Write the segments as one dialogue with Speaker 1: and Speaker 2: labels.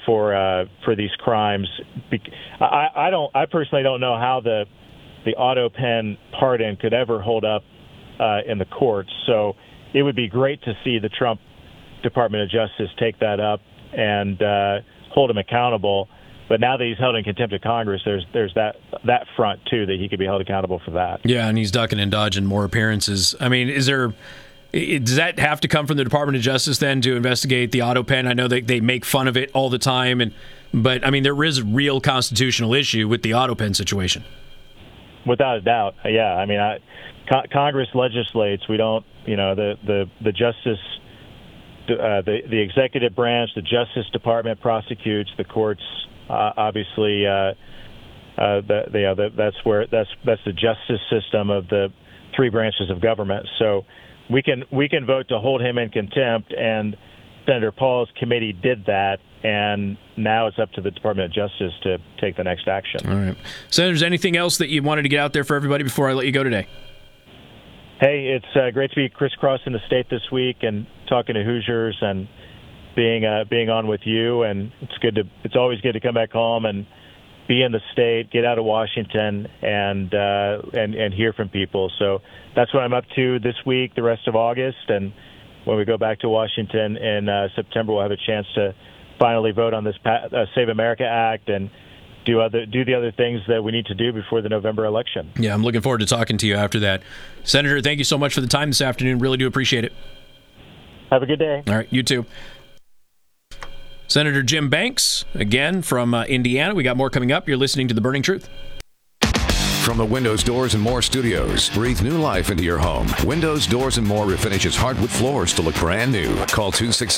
Speaker 1: for these crimes. I personally don't know how the auto pen pardon could ever hold up in the courts. So it would be great to see the Trump Department of Justice take that up and hold him accountable. But now that he's held in contempt of Congress, there's that front, too, that he could be held accountable for that.
Speaker 2: Yeah, and he's ducking and dodging more appearances. I mean, does that have to come from the Department of Justice, then, to investigate the auto pen? I know they make fun of it all the time, but, I mean, there is a real constitutional issue with the auto pen situation.
Speaker 1: Without a doubt, yeah. I mean, Congress legislates. We don't, the Justice, the executive branch, the Justice Department prosecutes, the courts. Obviously, that's the justice system of the three branches of government. So we can vote to hold him in contempt, and Senator Paul's committee did that, and now it's up to the Department of Justice to take the next action.
Speaker 2: All right, Senators, anything else that you wanted to get out there for everybody before I let you go today?
Speaker 1: Hey, it's great to be crisscrossing the state this week and talking to Hoosiers and being on with you, and it's always good to come back home and be in the state, get out of Washington, and hear from people. So that's what I'm up to this week, the rest of August, and when we go back to Washington in September, we'll have a chance to finally vote on this Save America Act and do the other things that we need to do before the November election.
Speaker 2: Yeah, I'm looking forward to talking to you after that. Senator, thank you so much for the time this afternoon. Really do appreciate it.
Speaker 1: Have a good day.
Speaker 2: All right, you too. Senator Jim Banks, again, from Indiana. We got more coming up. You're listening to The Burning Truth.
Speaker 3: From the Windows, Doors, and More studios, breathe new life into your home. Windows, Doors, and More refinishes hardwood floors to look brand new. Call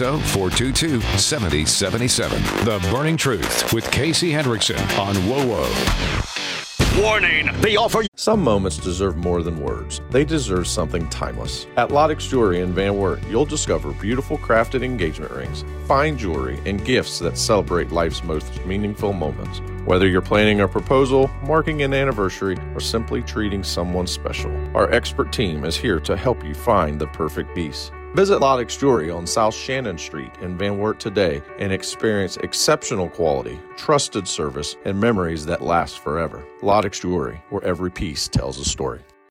Speaker 3: 260-422-7077. The Burning Truth with Casey Hendrickson on WOWO.
Speaker 4: Warning! They offer...
Speaker 5: Some moments deserve more than words. They deserve something timeless. At Lottix Jewelry in Van Wert, you'll discover beautiful crafted engagement rings, fine jewelry, and gifts that celebrate life's most meaningful moments. Whether you're planning a proposal, marking an anniversary, or simply treating someone special, our expert team is here to help you find the perfect piece. Visit Lottix Jewelry on South Shannon Street in Van Wert today and experience exceptional quality, trusted service, and memories that last forever. Lottix Jewelry, where every piece tells a story.